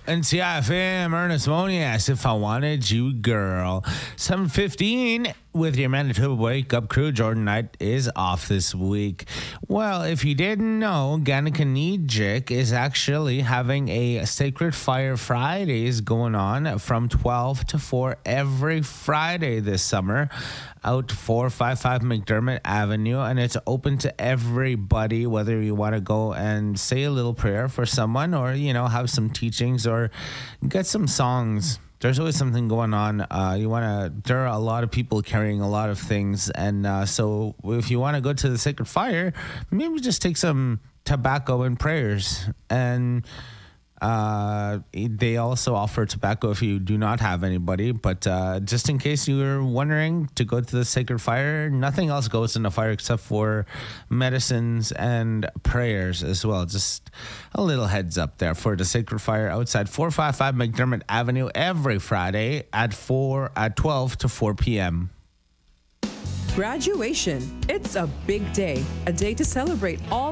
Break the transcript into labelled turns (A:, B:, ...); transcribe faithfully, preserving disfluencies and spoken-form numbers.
A: N C I F M, Ernest Monias, If I Wanted You, Girl. seven fifteen with your Manitoba Wake Up crew. Jordan Knight is off this week. Well, if you didn't know, Gannikanejik is actually having a Sacred Fire Fridays going on from twelve to four every Friday this summer out four fifty-five McDermott Avenue, and it's open to everybody, whether you want to go and say a little prayer for someone or, you know, have some teachings or get some songs. There's always something going on. Uh, you want to, there are a lot of people carrying a lot of things. And uh, so if you want to go to the Sacred Fire, maybe just take some tobacco and prayers. And uh, they also offer tobacco if you do not have anybody. But uh, just in case you were wondering to go to the Sacred Fire, nothing else goes in the fire except for medicines and prayers as well. Just a little heads up there for the Sacred Fire outside four fifty-five McDermott Avenue every Friday at four at twelve to four p.m.
B: Graduation. It's a big day, a day to celebrate all